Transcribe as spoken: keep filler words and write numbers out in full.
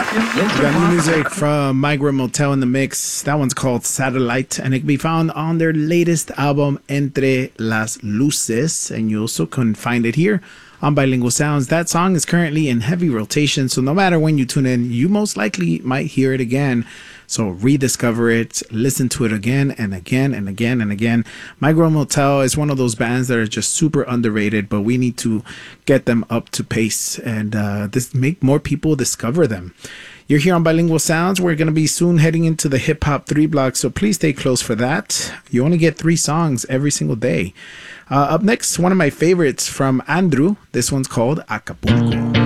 We got new music from Migrant Motel in the mix. That one's called Satellite, and it can be found on their latest album, Entre las Luces, and you also can find it here on Bilingual Sounds. That song is currently in heavy rotation, so no matter when you tune in, you most likely might hear it again. So rediscover it, listen to it again and again and again and again. Migrant Motel is one of those bands that are just super underrated, but we need to get them up to pace and uh, this make more people discover them. You're here on Bilingual Sounds. We're going to be soon heading into the hip hop three block, so please stay close for that. You only get three songs every single day. Uh, up next, one of my favorites from Andrew. This one's called Acapulco.